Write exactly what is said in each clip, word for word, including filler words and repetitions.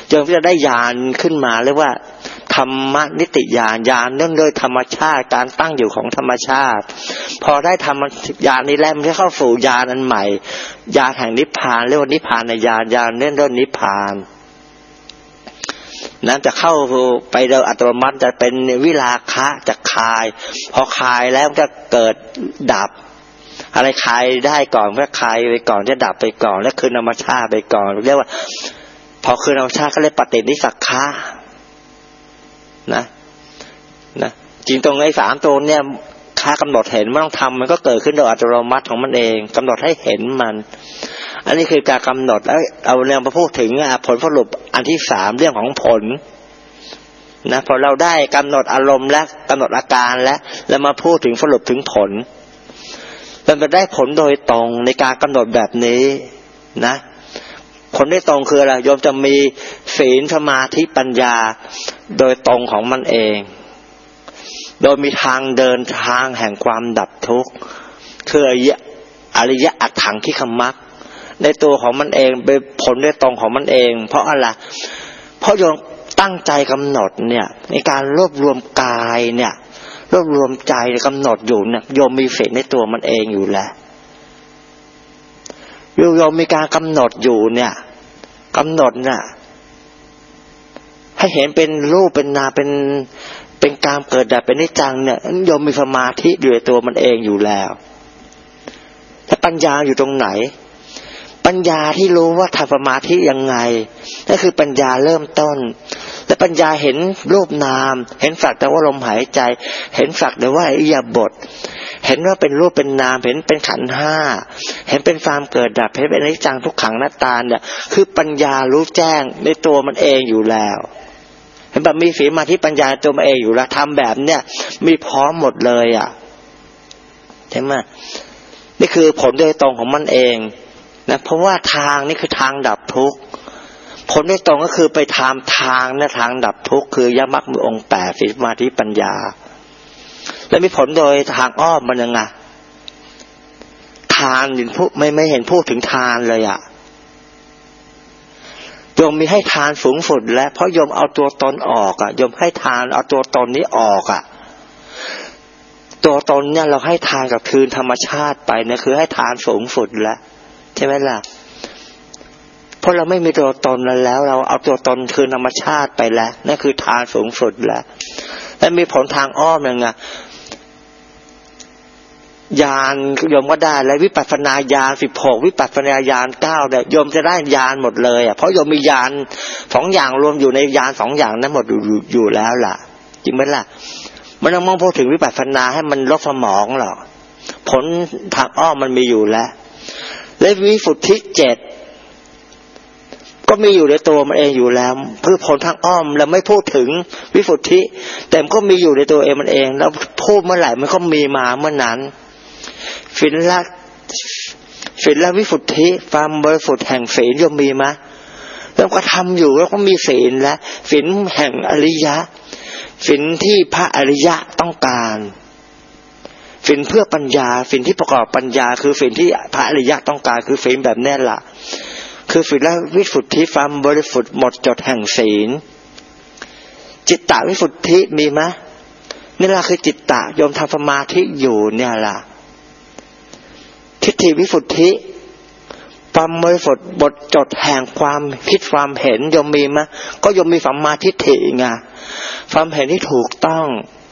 โยมจะได้ญาณขึ้นมาเรียกว่าธรรมนิติญาณญาณเนื่องโดยธรรมชาติการตั้งอยู่ของธรรมชาติพอได้ธรรมญาณนี้แล้วมันจะเข้าสู่ญาณอันใหม่ญาณแห่งนิพพานเรียกว่านิพพานในญาณญาณเนื่องโดยนิพพานนั้นจะเข้าไปโดยอัตโนมัติจะเป็นวิราคะจะคลายพอคลายแล้วก็เกิดดับอะไรคลายได้ก่อนก็คลายไปก่อนจะดับไปก่อนแล้วคืนธรรมชาติไปก่อนเรียกว่าพอคืนธรรมชาติก็เลยปฏินิสักขะนะนะจริงตรงไอ้สามตัวเนี่ยค่ากำหนดเห็นไม่ต้องทำมันก็เกิดขึ้นโดยอัตโนมัติของมันเองกำหนดให้เห็นมันอันนี้คือการกำหนดแล้วเอาเรื่องมาพูดถึงผลสรุปอันที่สามเรื่องของผลนะพอเราได้กำหนดอารมณ์และกำหนดอาการแล้วแล้วมาพูดถึงสรุปถึงผลมันจะได้ผลโดยตรงในการกำหนดแบบนี้นะผลโดยตรงคืออะไรโยมจะมีศีลสมาธิปัญญาโดยตรงของมันเองโดยมีทางเดินทางแห่งความดับทุกข์คืออริยอัตถังคิขมรรคในตัวของมันเองเป็นผลโดยตรงของมันเองเพราะอะไรเพราะโยมตั้งใจกำหนดเนี่ยในการรวบรวมกายเนี่ยรวบรวมใจกำหนดอยู่เนี่ยโยมมีศีลในตัวมันเองอยู่แล้วโยมมีการกำหนดอยู่เนี่ยกำหนดเนี่ยให้เห็นเป็นรูปเป็นนามเป็นเป็นการเกิดดับเป็นนิจจังเนี่ยโยมมีสมาธิอยู่ในตัวมันเองอยู่แล้วแล้วปัญญาอยู่ตรงไหนปัญญาที่รู้ว่าทำสมาธิยังไงนั่นคือปัญญาเริ่มต้นและปัญญาเห็นรูปนามเห็นสักแต่ว่าลมหายใจเห็นสักแต่ว่าอิริยาบถเห็นว่าเป็นรูปเป็นนามเห็นเป็นขันธ์ห้าเห็นเป็นความเกิดดับเห็นเป็นอนิจจังทุกขังอนัตตาเนี่ยคือปัญญารู้แจ้งในตัวมันเองอยู่แล้วเห็นแบบมีศีลสมาธิปัญญาตัวมันเองอยู่แล้วทำแบบเนี้ยมีพร้อมหมดเลยอ่ะใช่ไหมนี่คือผลโดยตรงของมันเองนะเพราะว่าทางนี่คือทางดับทุกข์ผลโดยตรงก็คือไปทำทางนะทางดับทุกข์คือยมรรคมีองค์แปดศีลสมาธิปัญญาแล้วมีผลโดยทางอ้อมมันยังไงทานเห็นพูดไม่ไม่เห็นพูดถึงทานเลยอ่ะโยมมีให้ทานสูงสุดแล้วเพราะโยมเอาตัวตนออกอ่ะโยมให้ทานเอาตัวตนนี้ออกอ่ะตัวตนเนี่ยเราให้ทานกับคืนธรรมชาติไปเนี่ยคือให้ทานสูงสุดแล้วใช่ไหมล่ะเพราะเราไม่มีตัวตนแล้วเราเอาตัวตนคืนธรรมชาติไปแล้วนั่นคือทานสูงสุดแล้วและมีผลทางอ้อมยังไงญาณโยมก็ได้และวิปัสสนาญาณสิบหกวิปัสสนาญาณเก้าเนี่ยโยมจะได้ญาณหมดเลยอ่ะเพราะโยมมีญาณสองอย่างรวมอยู่ในญาณสองอย่างนั้นหมดอยู่อยู่แล้วล่ะจริงไหมล่ะมันต้องมองพูดถึงวิปัสสนาให้มันลดสมองหรอกผลทางอ้อมมันมีอยู่แล้วและวิสุทธิเจ็ดก็มีอยู่ในตัวมันเองอยู่แล้วคือผลทางอ้อมเราไม่พูดถึงวิสุทธิแต่มันก็มีอยู่ในตัวเองมันเองแล้วพูดเมื่อไหร่มันก็มีมาเมื่อนั้นศีลละศีลละวิสุทธิความบริสุทธิ์แห่งศีลย่อมมีมั้ยแล้วก็ทำอยู่แล้วก็มีศีลและศีลแห่งอริยะศีลที่พระอริยะต้องการศีลเพื่อปัญญาศีลที่ประกอบปัญญาคือศีลที่พระอริยะต้องการคือศีลแบบแน่ล่ะคือศีลละวิสุทธิความบริสุทธิ์หมดจดแห่งศีลจิตตวิสุทธิมีมั้ยนี่ล่ะคือจิตตะโยมทำสมาธิอยู่เนี่ยล่ะทิฏฐิวิสุทธิความบริสุทธิ์หมดจดแห่งความคิดความเห็นโยมมีมั้ยก็โยมมีสัมมาทิฏฐิไงความเห็นที่ถูกต้อง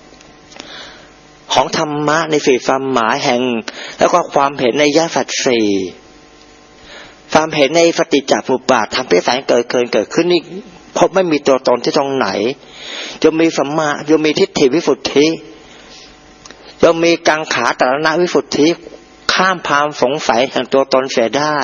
ของธรรมะในสี่ความหมายแห่งแล้วก็ความเห็นในญาณสัจสี่ความเห็นในปฏิจจสมุปบาททำให้สารเกิดเกินเกิดขึ้นนี่พบไม่มีตัวตนที่ตรงไหนจะมีสัมมาจะมีทิฏฐิวิสุทธิจะมีกังขาตรณวิสุทธิข้ามความสงสัยแห่งตัวตนเสียได้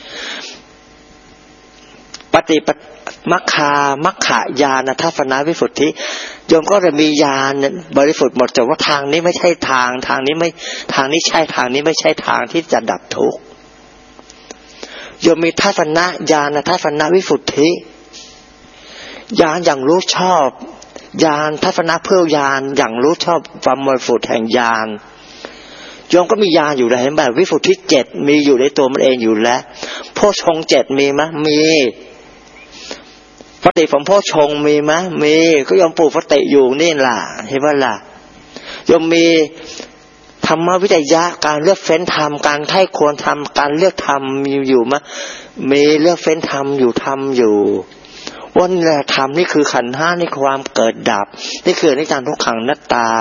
ปฏิปมัคคามัคขญาณทัศนวิสุทธิโยมก็จะมีญาณบริสุทธิ์หมดจดว่าทางนี้ไม่ใช่ทางทางนี้ไม่ทางนี้ใช่ทางนี้ไม่ใช่ทางที่จะดับทุกข์โยมมีทัศนญาณทัศนวิสุทธิญาณอย่างรู้ชอบญาณทัศนเพื่อญาณอย่างรู้ชอบความบริสุทธิ์แห่งญาณโยมก็มีญาณอยู่แล้วเห็นแบบวิสุทธิเจ็ดมีอยู่ในตัวมันเองอยู่แล้วโพชฌงค์เจ็ดมีมั้ยมีปฏิสัมโพชฌงค์มีไหมมีก็ยอมปลูกปฏิอยู่นี่ล่ะเห็นไหมล่ะยอมมีธรรมวิทยะการเลือกเฟ้นธรรมการไข้ควรธรรมการเลือกธรรมมีอยู่มั้ยมีเลือกเฟ้นธรรมอยู่ธรรมอยู่ว่านี่แหละธรรมนี่คือขันธ์ห้านี่ความเกิดดับนี่คืออนิจจังทุกขังอนัตตา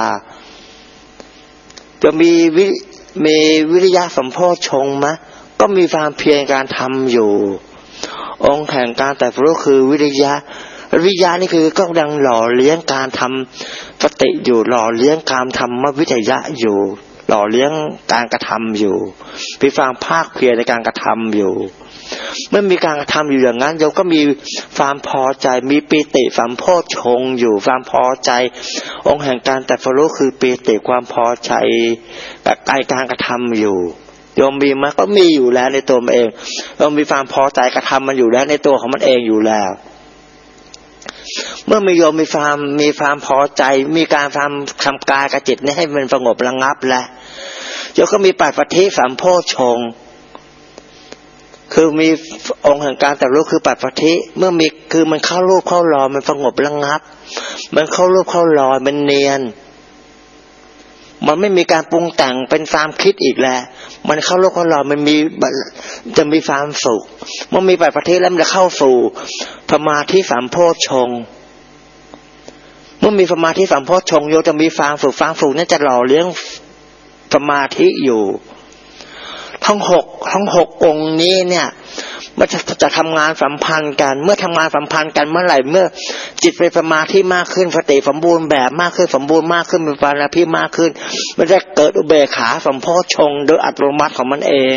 จะมีวิมีวิริยะสัมโพชฌงค์มั้ยก็มีความเพียรการทำอยู่องค์แห่งการแต่รู้คือวิริยะวิริยะนี่คือก็ยังหล่อเลี้ยงการทำสติอยู่หล่อเลี้ยงการทำมวิทยะอยู่หล่อเลี้ยงการกระทำอยู่มีความภาคเพียรในการกระทำอยู่เมื่อมีการกระทำอยู่อย่างนั้นโยมก็มีความพอใจมีปีติสัมโพชฌงค์อยู่ความพอใจองค์แห่งการแต่รู้คือปีติความพอใจกับการกระทำอยู่โยมมีมันก็มีอยู่แล้วในตัวมันเองโยมมีความพอใจกระทำมันอยู่แล้วในตัวของมันเองอยู่แล้วเมื่อมีโยมมีความมีความพอใจมีการทำทำกายกับจิตนี้ให้มันสงบระงับแล้วโยมก็มีปัจจัยสัมโพชฌงค์คือมีองค์แห่งการแต่รู้คือปัจจัยเมื่อมีคือมันเข้ารูปเข้ารอยมันสงบระงับมันเข้ารูปเข้ารอยมันเนียนมันไม่มีการปรุงแต่งเป็นความคิดอีกแล้วมันเข้าโลกของเรามันมีจะมีความสุขเมื่อมีปัจจัยแล้วมันจะเข้าสู่สมาธิสัมโพชฌงค์เมื่อมีสมาธิสัมโพชฌงค์โยจะมีความสุขความสุขนั้นจะหล่อเลี้ยงสมาธิอยู่ทั้งหกทั้งหกองค์นี้เนี่ยมันจะจะทำงานสัมพันธ์กันเมื่อทำงานสัมพันธ์กันเมื่อไหร่เมื่อจิตเป็นสมาธิมากขึ้นสติสมบูรณ์แบบมากขึ้นสมบูรณ์มากขึ้นมีปัญญาพิมากขึ้นมันจะเกิดอุเบกขาสัมโพชฌงค์โดยอัตโนมัติของมันเอง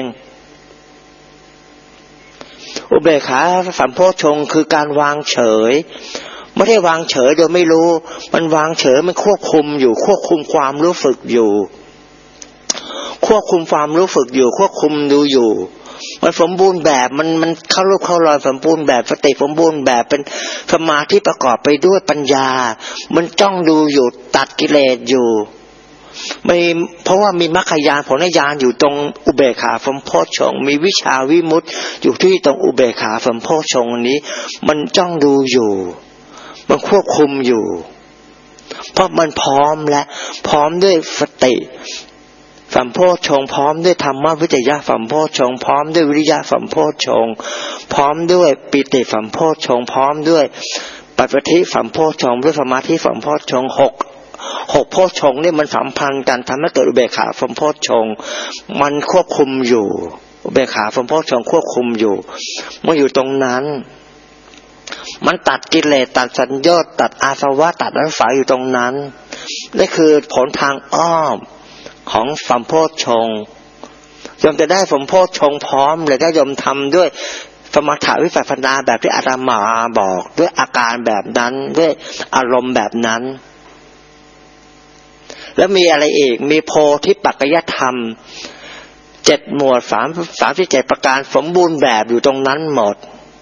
อุเบกขาสัมโพชฌงค์คือการวางเฉยไม่ได้วางเฉยโดยไม่รู้มันวางเฉยมันควบคุมอยู่ควบคุมความรู้สึกอยู่ควบคุมความรู้สึกอยู่ควบคุมดูอยู่มันสมบูรณ์แบบมันมันเข้ารูปเข้ารอยสมบูรณ์แบบสติสมบูรณ์แบบเป็นสมาธิประกอบไปด้วยปัญญามันจ้องดูอยู่ตัดกิเลสอยู่ไม่เพราะว่ามีมรรคญาณผลญาณอยู่ตรงอุเบกขาสัมโพชฌงค์มีวิชาวิมุตติอยู่ที่ตรงอุเบกขาสัมโพชฌงค์นี้มันจ้องดูอยู่มันควบคุมอยู่เพราะมันพร้อมและพร้อมด้วยสติสัมโพชฌงค์พร้อมด้วยธรรมวิจยะสัมโพชฌงค์พร้อมด้วยวิริยะสัมโพชฌงค์พร้อมด้วยปิติสัมโพชฌงค์พร้อมด้วยปัจจัยสัมโพชฌงค์ด้วยสมาธิสัมโพชฌงค์หกหกโพชฌงค์นี่มันสัมพันธ์กันทำให้เกิดอุเบกขาสัมโพชฌงค์มันควบคุมอยู่อุเบกขาสัมโพชฌงค์ควบคุมอยู่เมื่ออยู่ตรงนั้นมันตัดกิเลสตัดสัญญาตัดอาสวะตัดอนุสัยอยู่ตรงนั้นนี่คือผลทางอ้อมของสัมโพชฌงค์โยมจะได้สัมโพชฌงค์พร้อมเลยถ้าโยมทำด้วยสมถะวิปัสสนาแบบที่อาตมาบอกด้วยอาการแบบนั้นด้วยอารมณ์แบบนั้นแล้วมีอะไรอีกมีโพธิปักขยธรรมเจ็ดหมวดสามสามที่เจ็ดประการสมบูรณ์แบบอยู่ตรงนั้นหมด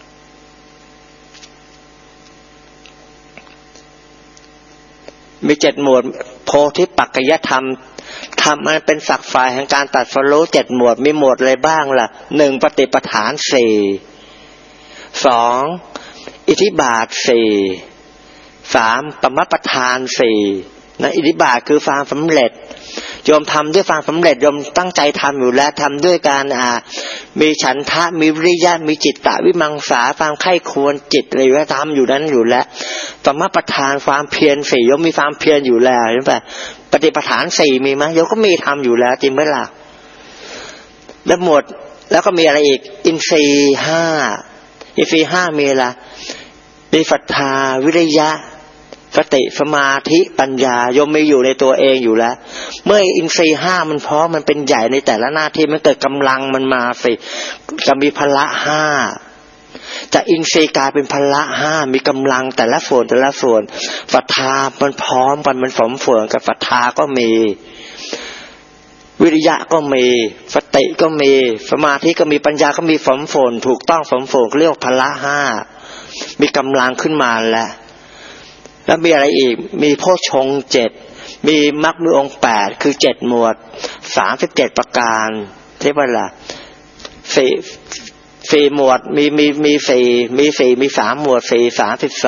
มีเจ็ดหมวดโพธิปักขยธรรมทำมันเป็นศักดิ์ฝ่ายแห่งการตัดสรู้เจ็ดหมวดมีหมวดอะไรบ้างล่ะหนึ่งปฏิปทานสี่สองอิทธิบาทสี่สามปมัปปทานสี่นะอิทธิบาทคือความสำเร็จโยมทำด้วยความสำเร็จโยมตั้งใจทำอยู่แล้วทำด้วยการอ่ามีฉันทะมีวิริยะมีจิตตะวิมังสาความใคร่ควรจิตอะไรว่าทำอยู่นั้นอยู่แล้วปมัปปทานความเพียรสี่โยมมีความเพียรอยู่แล้วใช่ป่ะปฏิปทานสี่มีมั้ยโยมก็มีทำอยู่แล้วจริงมั้ยล่ะแล้วหมดแล้วก็มีอะไรอีกอินทรีย์ห้าอินทรีย์ห้ามีอะไรมีศรัทธาวิริยะสติสมาธิปัญญาโยมมีอยู่ในตัวเองอยู่แล้วเมื่ออินทรีย์ห้ามันพร้อมมันเป็นใหญ่ในแต่ละหน้าที่มันเกิดกำลังมันมาสิจะมีพละห้าจะอินทรีย์กลายเป็นพละห้ามีกำลังแต่ละส่วนแต่ละส่วนศรัทธามันพร้อมกันมันสมส่วนกับศรัทธาก็มีวิริยะก็มีสติก็มีสมาธิก็มีปัญญาก็มีสมส่วนถูกต้องสมส่วนเรียกพละห้ามีกำลังขึ้นมาแล้วแล้วมีอะไรอีกมีโพชฌงค์เจ็ดมีมรรคมีองค์แปดคือเจ็ดหมวดสามสิบเจ็ดประการที่ว่าล่ะสี่สี่หมวดมีมีมีสี่มีสี่มีสามหมวดสี่สามสิบส